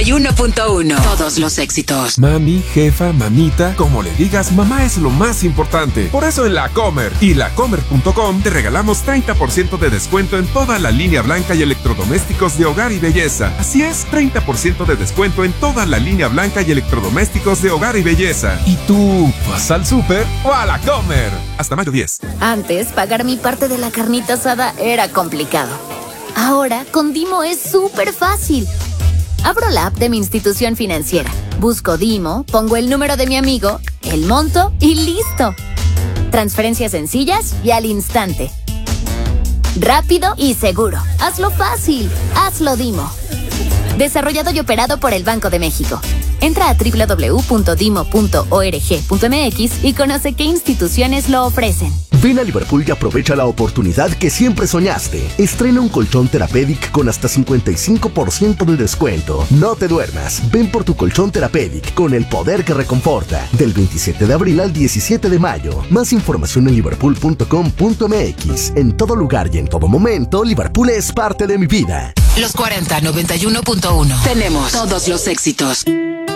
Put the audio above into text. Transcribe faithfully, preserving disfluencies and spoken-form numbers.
y uno punto uno. Todos los éxitos. Mami, jefa, mamita, como le digas, mamá es lo más importante. Por eso en La Comer y la comer punto com te regalamos treinta por ciento de descuento en toda la línea blanca y electrodomésticos de hogar y belleza. Así es, treinta por ciento de descuento en toda la línea blanca y electrodomésticos de hogar y belleza. ¿Y tú vas al súper o a La Comer? Hasta mayo diez. Antes, pagar mi parte de la carnita asada era complicado. Ahora, con Dimo es súper fácil. Abro la app de mi institución financiera, busco Dimo, pongo el número de mi amigo, el monto y ¡listo! Transferencias sencillas y al instante. Rápido y seguro. Hazlo fácil. Hazlo Dimo. Desarrollado y operado por el Banco de México. Entra a doble u doble u doble u punto dimo punto org punto eme equis y conoce qué instituciones lo ofrecen. Ven a Liverpool y aprovecha la oportunidad que siempre soñaste. Estrena un colchón Therapeutic con hasta cincuenta y cinco por ciento de descuento. No te duermas. Ven por tu colchón Therapeutic con el poder que reconforta. Del veintisiete de abril al diecisiete de mayo. Más información en liverpool punto com punto eme equis. En todo lugar y en todo momento, Liverpool es parte de mi vida. Los cuarenta noventa y uno punto uno. Tenemos todos los éxitos.